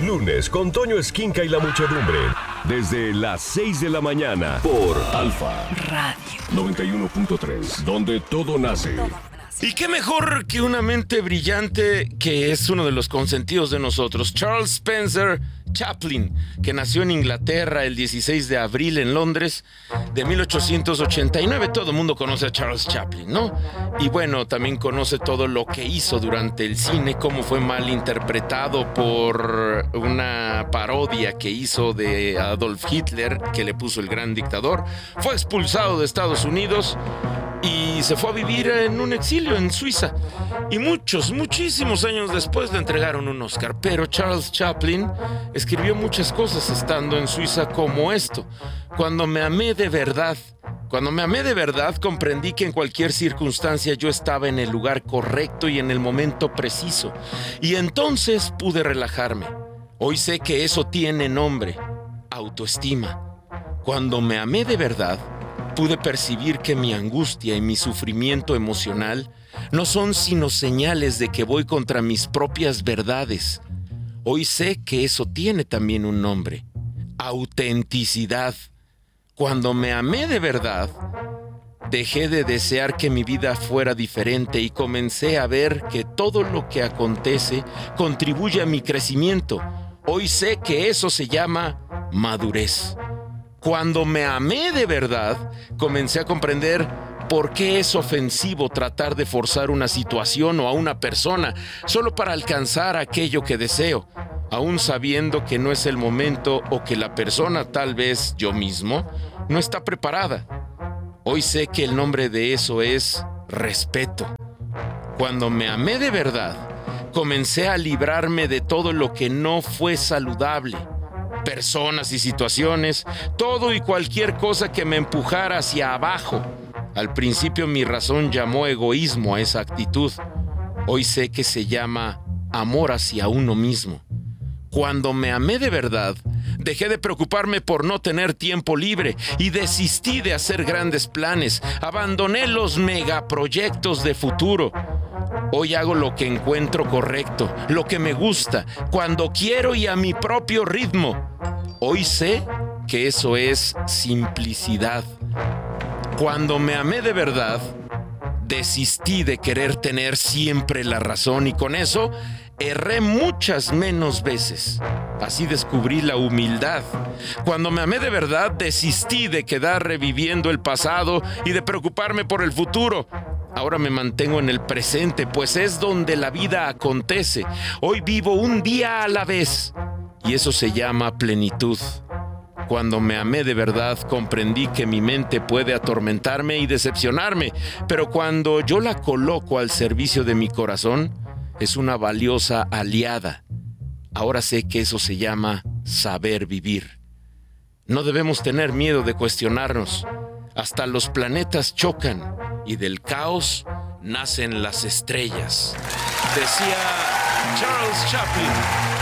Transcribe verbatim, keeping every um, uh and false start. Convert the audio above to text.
lunes con Toño Esquinca y la muchedumbre. Desde las seis de la mañana por Alfa Radio noventa y uno punto tres, donde todo nace. Y qué mejor que una mente brillante que es uno de los consentidos de nosotros, Charles Spencer Chaplin, que nació en Inglaterra el dieciséis de abril en Londres de mil ochocientos ochenta y nueve. Todo el mundo conoce a Charles Chaplin, ¿no? Y bueno, también conoce todo lo que hizo durante el cine, cómo fue mal interpretado por una parodia que hizo de Adolf Hitler, que le puso el gran dictador. Fue expulsado de Estados Unidos y se fue a vivir en un exilio en Suiza. Y muchos, muchísimos años después le entregaron un Oscar. Pero Charles Chaplin escribió muchas cosas estando en Suiza, como esto: cuando me amé de verdad. Cuando me amé de verdad, comprendí que en cualquier circunstancia yo estaba en el lugar correcto y en el momento preciso. Y entonces pude relajarme. Hoy sé que eso tiene nombre: autoestima. Cuando me amé de verdad, pude percibir que mi angustia y mi sufrimiento emocional no son sino señales de que voy contra mis propias verdades. Hoy sé que eso tiene también un nombre: autenticidad. Cuando me amé de verdad, dejé de desear que mi vida fuera diferente y comencé a ver que todo lo que acontece contribuye a mi crecimiento. Hoy sé que eso se llama madurez. Cuando me amé de verdad, comencé a comprender por qué es ofensivo tratar de forzar una situación o a una persona solo para alcanzar aquello que deseo, aún sabiendo que no es el momento o que la persona, tal vez yo mismo, no está preparada. Hoy sé que el nombre de eso es respeto. Cuando me amé de verdad, comencé a librarme de todo lo que no fue saludable. Personas y situaciones, todo y cualquier cosa que me empujara hacia abajo. Al principio mi razón llamó egoísmo a esa actitud. Hoy sé que se llama amor hacia uno mismo. Cuando me amé de verdad, dejé de preocuparme por no tener tiempo libre y desistí de hacer grandes planes. Abandoné los megaproyectos de futuro. Hoy hago lo que encuentro correcto, lo que me gusta, cuando quiero y a mi propio ritmo. Hoy sé que eso es simplicidad. Cuando me amé de verdad, desistí de querer tener siempre la razón y con eso erré muchas menos veces. Así descubrí la humildad. Cuando me amé de verdad, desistí de quedar reviviendo el pasado y de preocuparme por el futuro. Ahora me mantengo en el presente, pues es donde la vida acontece. Hoy vivo un día a la vez y eso se llama plenitud. Cuando me amé de verdad, comprendí que mi mente puede atormentarme y decepcionarme, pero cuando yo la coloco al servicio de mi corazón, es una valiosa aliada. Ahora sé que eso se llama saber vivir. No debemos tener miedo de cuestionarnos. Hasta los planetas chocan y del caos nacen las estrellas. Decía Charles Chaplin.